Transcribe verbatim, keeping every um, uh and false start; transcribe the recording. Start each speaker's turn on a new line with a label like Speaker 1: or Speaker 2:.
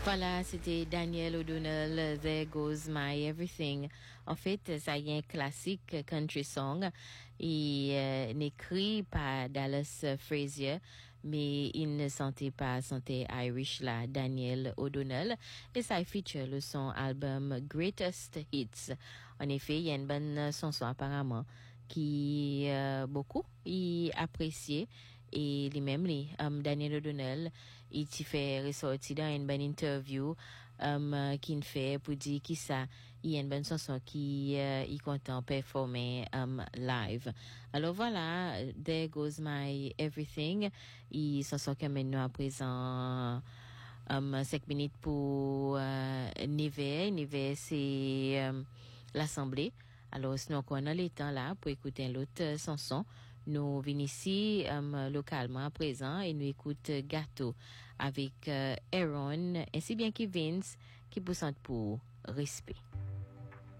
Speaker 1: Voilà, c'était Daniel O'Donnell, There Goes My Everything. En fait, ça y est un classique country song et euh, écrit par Dallas Frazier, mais il ne sentait pas santé Irish là, Daniel O'Donnell, et ça feature le son album Greatest Hits. En effet, il y a une bonne chanson apparemment qui euh, beaucoup y apprécié. Et lui-même, lui, um, Daniel O'Donnell, il t'y fait ressortir dans une bonne interview um, qu'il fait pour dire qu'il ça, il y a une bonne chanson qui euh, il content performer um, live. Alors voilà, There Goes My Everything, il s'en sort quand même à présent um, cinq minutes pour euh, Niver. Niver, c'est um, l'Assemblée. Alors, sinon, on a le temps là pour écouter l'autre chanson. Nous venons ici um, localement à présent et nous écoutons Gâteau avec euh, Aaron ainsi bien que Vince qui pousse pour respect.